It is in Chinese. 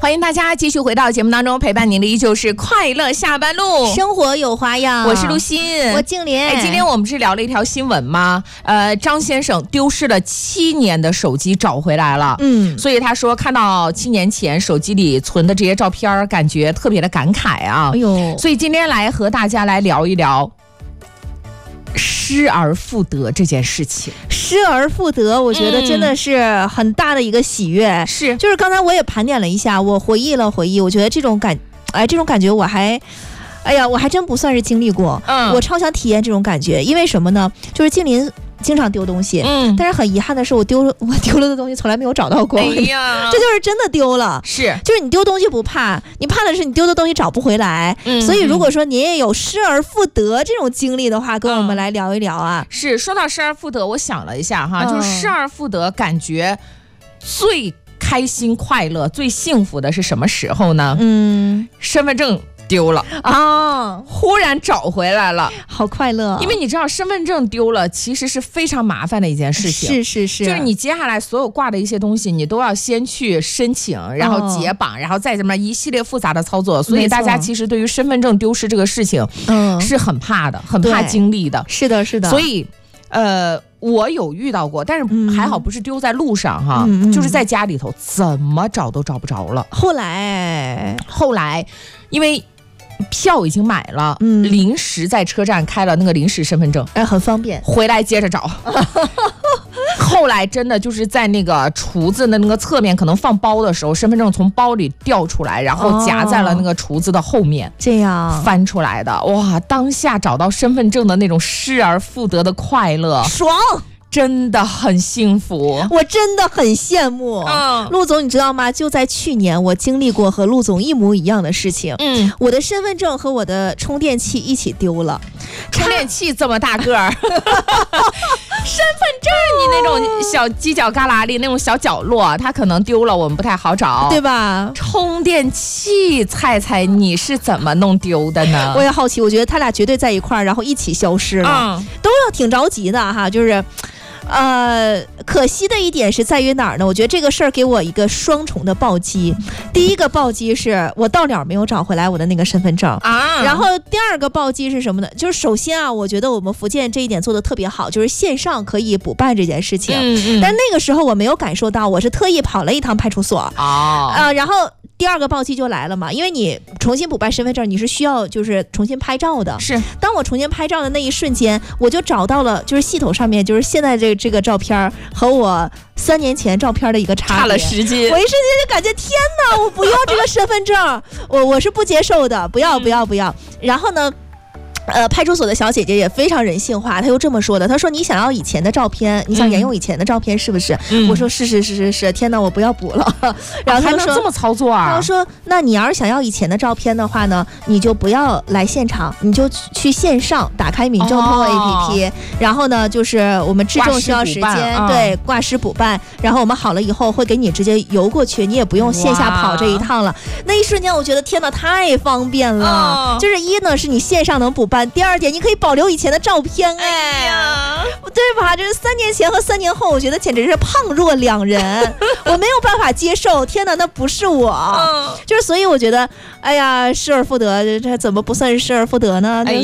欢迎大家继续回到节目当中，陪伴您的依旧是快乐下班路， 生活有花样。 我是陆欣， 我静林。 今天我们不是聊了一条新闻吗？张先生丢失了7年的手机找回来了。所以他说看到7年前手机里存的这些照片，感觉特别的感慨啊。 哎呦， 所以今天来和大家来聊一聊失而复得这件事情。 失而复得，我觉得真的是很大的一个喜悦。 是， 就是刚才我也盘点了一下，我回忆了回忆，我觉得这种感觉我还真不算是经历过。我超想体验这种感觉，因为什么呢？就是静林经常丢东西，但是很遗憾的是，我丢了的东西从来没有找到过。 哎呀， 这就是真的丢了。 是， 就是你丢东西不怕，你怕的是你丢的东西找不回来。所以如果说你也有失而复得这种经历的话，跟我们来聊一聊啊。 是，说到失而复得，我想了一下哈，就是失而复得，感觉最开心、快乐、最幸福的是什么时候呢？身份证丢了啊，忽然找回来了， 好快乐。 因为你知道身份证丢了其实是非常麻烦的一件事情。 是， 就是你接下来所有挂的一些东西，你都要先去申请，然后解绑，然后再这么一系列复杂的操作。所以大家其实对于身份证丢失这个事情是很怕的，很怕经历的。 是的。 所以我有遇到过，但是还好不是丢在路上哈，就是在家里头怎么找都找不着了。后来因为票已经买了，临时在车站开了那个临时身份证， 很方便， 回来接着找。后来真的就是在那个橱子的那个侧面，可能放包的时候，身份证从包里掉出来，然后夹在了那个橱子的后面， 这样翻出来的。哇，当下找到身份证的那种失而复得的快乐， 爽！ 真的很幸福， 我真的很羡慕。陆总你知道吗？就在去年我经历过和陆总一模一样的事情。我的身份证和我的充电器一起丢了。 充电器这么大个儿身份证你那种小犄角旮旯里那种小角落，它可能丢了，我们不太好找， 对吧？ 充电器猜猜你是怎么弄丢的呢？ 我也好奇，我觉得他俩绝对在一块儿，然后一起消失了，都要挺着急的哈。就是可惜的一点是在于哪儿呢？我觉得这个事儿给我一个双重的暴击。第一个暴击是我到了没有找回来我的那个身份证然后第二个暴击是什么呢？就是首先啊，我觉得我们福建这一点做得特别好，就是线上可以补办这件事情。但那个时候我没有感受到，我是特意跑了一趟派出所然后第二个暴击就来了嘛，因为你重新补办身份证，你是需要就是重新拍照的。是，当我重新拍照的那一瞬间，我就找到了，就是系统上面就是现在这个照片和我3年前照片的一个差别， 差了10斤。 我一瞬间就感觉天哪，我不要这个身份证，我是不接受的，不要。然后呢？派出所的小姐姐也非常人性化，她又这么说的，她说你想要以前的照片，你想沿用以前的照片是不是？我说是，天哪，我不要补了。然后她说还能这么操作啊？ 她说那你要是想要以前的照片的话呢，你就不要来现场，你就去线上打开民政通过 APP，然后呢就是我们质证需要时间，对，挂失补办，然后我们好了以后会给你直接邮过去，你也不用线下跑这一趟了。那一瞬间我觉得天哪，太方便了。就是一呢是你线上能补办，第二点你可以保留以前的照片，对吧？这是3年前和3年后，我觉得简直是胖若两人。我没有办法接受，天哪，那不是我。就是所以我觉得，哎呀，失而复得，这怎么不算是失而复得呢？